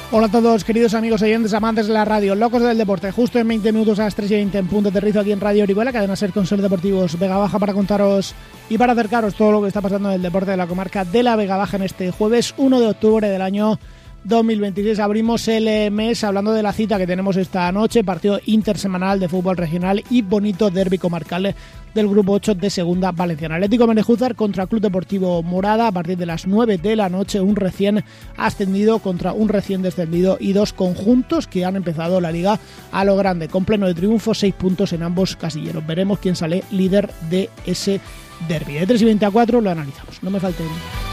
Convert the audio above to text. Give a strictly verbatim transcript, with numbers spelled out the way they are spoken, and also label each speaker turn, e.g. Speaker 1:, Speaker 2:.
Speaker 1: Hola a todos, queridos amigos oyentes, amantes de la radio, locos del deporte. Justo en veinte minutos a las tres y veinte en punto aterrizo aquí en Radio Orihuela, cadena SER con Ser Deportivos Vega Baja, para contaros y para acercaros todo lo que está pasando en el deporte de la comarca de la Vega Baja en este jueves uno de octubre del año dos mil veintiséis. Abrimos el mes hablando de la cita que tenemos esta noche, partido intersemanal de fútbol regional y bonito derbi comarcal del grupo ocho de Segunda Valenciana. Atlético Benejúzar contra Club Deportivo Morada a partir de las nueve de la noche, un recién ascendido contra un recién descendido y dos conjuntos que han empezado la liga a lo grande, con pleno de triunfo, seis puntos en ambos casilleros. Veremos quién sale líder de ese derbi. De tres y veinte a cuatro lo analizamos, no me falte uno.